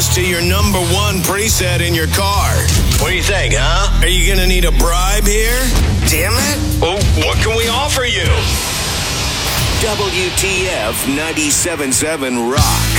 access to your number one preset in your car. What do you think, huh? Are you going to need a bribe here? Damn it. Well, what can we offer you? WTF 97.7 Rock.